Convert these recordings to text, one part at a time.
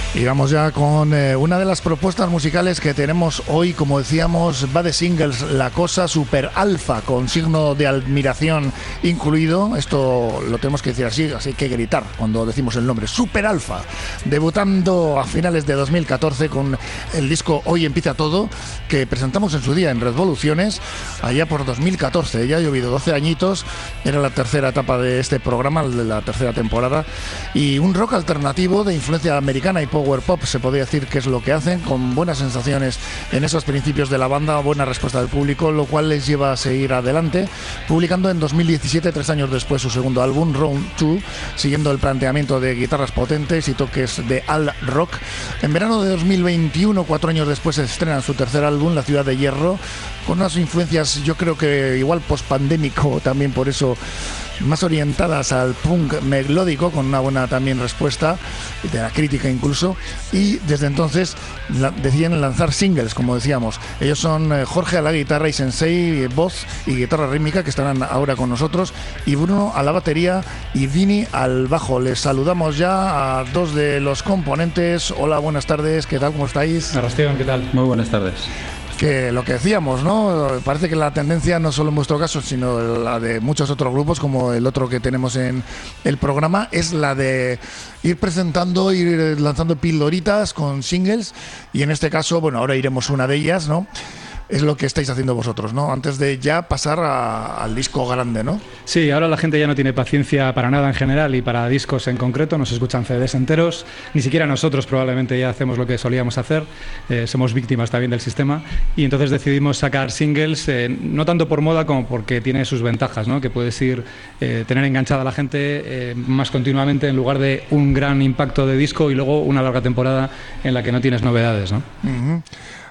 Y vamos ya con una de las propuestas musicales que tenemos hoy. Como decíamos, va de singles La Cosa, Super Alfa, con signo de admiración incluido. Esto lo tenemos que decir así hay que gritar cuando decimos el nombre. Super Alfa, debutando a finales de 2014 con el disco Hoy Empieza Todo, que presentamos en su día en Revoluciones, allá por 2014. Ya ha llovido 12 añitos, era la tercera etapa de este programa, de la tercera temporada, y un rock alternativo de influencia americana y power pop, se podría decir que es lo que hacen, con buenas sensaciones en esos principios de la banda, buena respuesta del público, lo cual les lleva a seguir adelante, publicando en 2017, 3 años después, su segundo álbum, Round 2, siguiendo el planteamiento de guitarras potentes y toques de alt rock. En verano de 2021, 4 años después, se estrenan su tercer álbum, La Ciudad de Hierro, con unas influencias, yo creo que igual post-pandémico, también por eso más orientadas al punk melódico, con una buena también respuesta de la crítica incluso, y desde entonces deciden lanzar singles, como decíamos. Ellos son Jorge a la guitarra y Sensei, voz y guitarra rítmica, que estarán ahora con nosotros, y Bruno a la batería y Vini al bajo. Les saludamos ya a dos de los componentes. Hola, buenas tardes, ¿qué tal? ¿Cómo estáis? Arrastión, ¿qué tal? Muy buenas tardes. Que lo que decíamos, ¿no? Parece que la tendencia, no solo en vuestro caso, sino la de muchos otros grupos, como el otro que tenemos en el programa, es la de ir presentando, ir lanzando pildoritas con singles, y en este caso, bueno, ahora iremos una de ellas, ¿no? Es lo que estáis haciendo vosotros, ¿no? Antes de ya pasar al disco grande, ¿no? Sí, ahora la gente ya no tiene paciencia para nada en general y para discos en concreto, nos escuchan CDs enteros, ni siquiera nosotros probablemente ya hacemos lo que solíamos hacer, somos víctimas también del sistema, y entonces decidimos sacar singles, no tanto por moda como porque tiene sus ventajas, ¿no? Que puedes ir, tener enganchada a la gente más continuamente, en lugar de un gran impacto de disco y luego una larga temporada en la que no tienes novedades, ¿no? Uh-huh.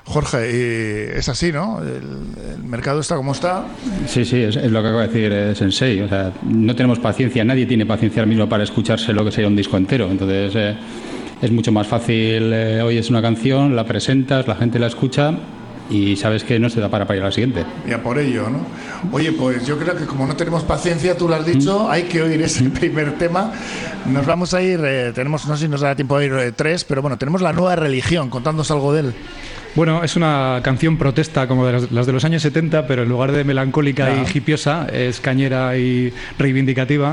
Jorge, es así, ¿no? El mercado está como está. Sí, es lo que acabo de decir Sensei. O sea, no tenemos paciencia, nadie tiene paciencia ahora mismo para escucharse lo que sea un disco entero. Entonces es mucho más fácil, oyes una canción, la presentas, la gente la escucha y sabes que no se da para ir a la siguiente. Ya por ello, ¿no? Oye, pues yo creo que como no tenemos paciencia, tú lo has dicho, hay que oír ese primer tema. Nos vamos a ir, tenemos, no sé si nos da tiempo de ir 3, pero bueno, tenemos La Nueva Religión, contándonos algo de él. Bueno, es una canción protesta como de las de los años 70, pero en lugar de melancólica y hipiosa, es cañera y reivindicativa.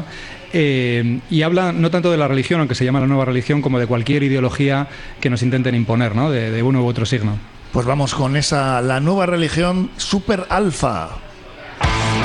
Y habla no tanto de la religión, aunque se llama La Nueva Religión, como de cualquier ideología que nos intenten imponer, ¿no? De uno u otro signo. Pues vamos con esa La Nueva Religión, Super Alfa.